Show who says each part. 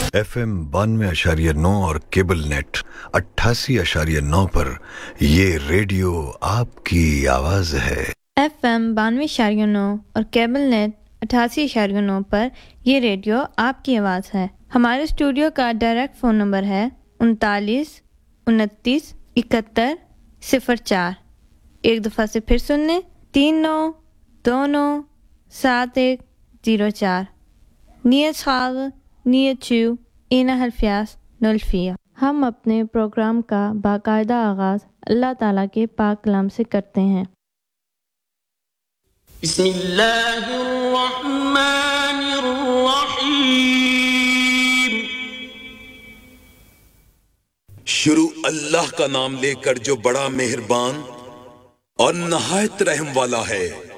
Speaker 1: FM 92.9 और cable net 88.9 पर ये रेडियो आपकी आवाज है।
Speaker 2: FM 92.9 और केबल नेट 88.9 पर ये रेडियो आपकी आवाज़ है। हमारे स्टूडियो का डायरेक्ट फ़ोन नंबर है 39 29 71 04। एक दफ़ा से फिर सुन लें 39 29 71 04। Niet schade, niet chu, 7104। हम अपने प्रोग्राम का बाकायदा आगाज़ अल्लाह ताला के पाक कलाम से करते हैं।
Speaker 3: शुरू अल्लाह का नाम लेकर जो बड़ा मेहरबान और नहायत रहम वाला है।